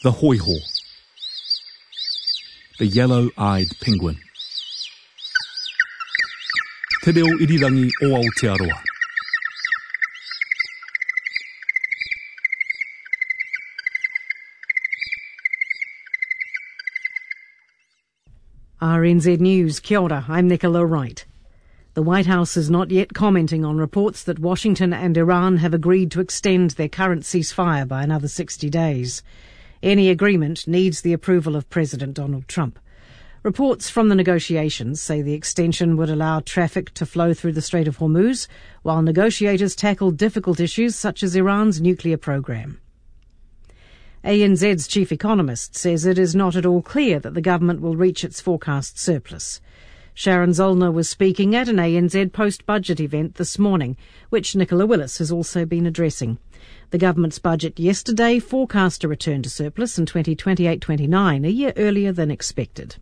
The hoiho. The yellow-eyed penguin. Te reo irirangi o Aotearoa. RNZ News, kia ora, I'm Nicola Wright. The White House is not yet commenting on reports that Washington and Iran have agreed to extend their current ceasefire by another 60 days. Any agreement needs the approval of President Donald Trump. Reports from the negotiations say the extension would allow traffic to flow through the Strait of Hormuz, while negotiators tackle difficult issues such as Iran's nuclear program. ANZ's chief economist says it is not at all clear that the government will reach its forecast surplus. Sharon Zollner was speaking at an ANZ post-budget event this morning, which Nicola Willis has also been addressing. The government's budget yesterday forecast a return to surplus in 2028-29, a year earlier than expected.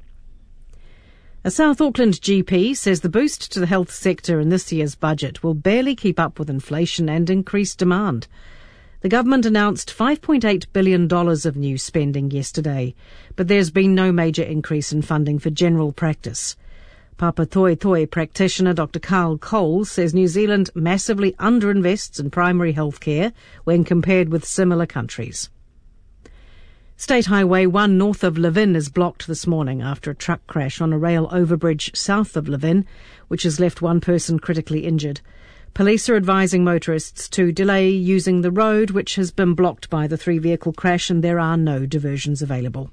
A South Auckland GP says the boost to the health sector in this year's budget will barely keep up with inflation and increased demand. The government announced $5.8 billion of new spending yesterday, but there's been no major increase in funding for general practice. Papatoetoe practitioner Dr. Carl Cole says New Zealand massively underinvests in primary health care when compared with similar countries. State Highway 1 north of Levin is blocked this morning after a truck crash on a rail overbridge south of Levin, which has left one person critically injured. Police are advising motorists to delay using the road, which has been blocked by the three-vehicle crash, and there are no diversions available.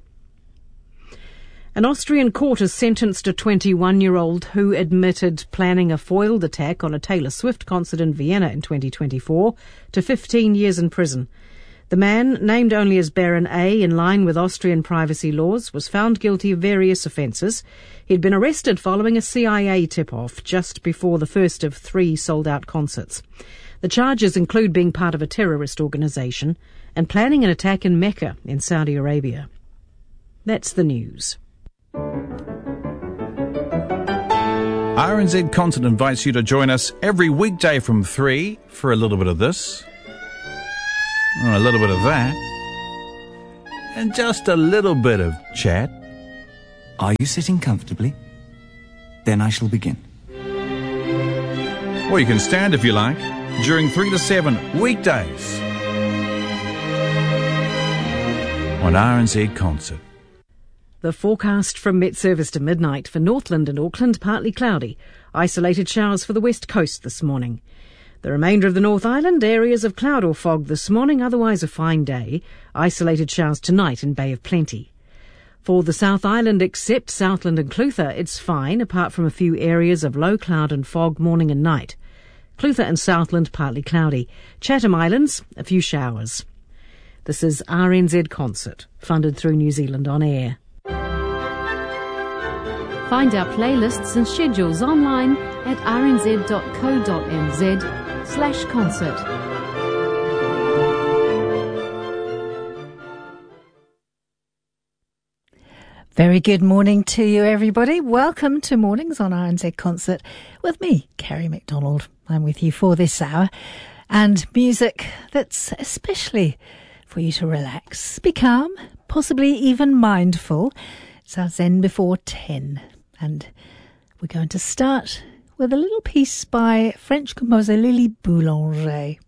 An Austrian court has sentenced a 21-year-old who admitted planning a foiled attack on a Taylor Swift concert in Vienna in 2024 to 15 years in prison. The man, named only as Baron A in line with Austrian privacy laws, was found guilty of various offences. He'd been arrested following a CIA tip-off just before the first of 3 sold-out concerts. The charges include being part of a terrorist organisation and planning an attack in Mecca in Saudi Arabia. That's the news. RNZ Concert invites you to join us every weekday from 3 for a little bit of this, a little bit of that, and just a little bit of chat. Are you sitting comfortably? Then I shall begin. Or you can stand if you like, during 3 to 7 weekdays on RNZ Concert. The forecast from Met Service to midnight for Northland and Auckland, partly cloudy. Isolated showers for the west coast this morning. The remainder of the North Island, areas of cloud or fog this morning, otherwise a fine day. Isolated showers tonight in Bay of Plenty. For the South Island, except Southland and Clutha, it's fine, apart from a few areas of low cloud and fog morning and night. Clutha and Southland, partly cloudy. Chatham Islands, a few showers. This is RNZ Concert, funded through New Zealand On Air. Find our playlists and schedules online at rnz.co.nz/concert. Very good morning to you, everybody. Welcome to Mornings on RNZ Concert with me, Carrie McDonald. I'm with you for this hour, and music that's especially for you to relax, be calm, possibly even mindful. It's our Zen Before 10, and we're going to start with a little piece by French composer Lily Boulanger.